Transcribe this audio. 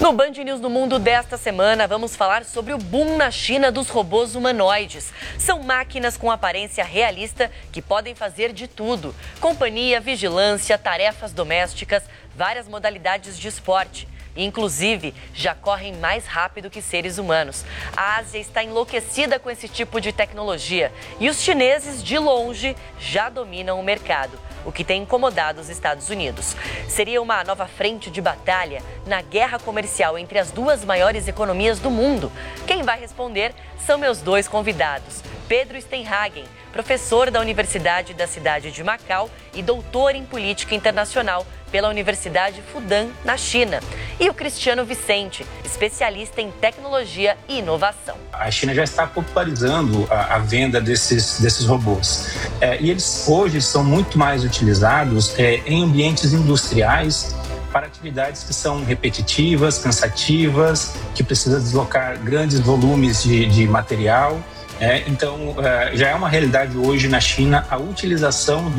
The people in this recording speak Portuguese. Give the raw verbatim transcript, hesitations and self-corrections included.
No Band News no Mundo desta semana, vamos falar sobre o boom na China dos robôs humanoides. São máquinas com aparência realista que podem fazer de tudo: companhia, vigilância, tarefas domésticas, várias modalidades de esporte. Inclusive, já correm mais rápido que seres humanos. A Ásia está enlouquecida com esse tipo de tecnologia e os chineses, de longe, já dominam o mercado, o que tem incomodado os Estados Unidos. Seria uma nova frente de batalha na guerra comercial entre as duas maiores economias do mundo. Quem vai responder são meus dois convidados. Pedro Steenhagen, professor da Universidade da cidade de Macau e doutor em política internacional pela Universidade Fudan, na China. E o Cristiano Vicente, especialista em tecnologia e inovação. A China já está popularizando a, a venda desses, desses robôs. É, e eles hoje são muito mais utilizados é, em ambientes industriais para atividades que são repetitivas, cansativas, que precisam deslocar grandes volumes de, de material. É, então, é, já é uma realidade hoje na China a utilização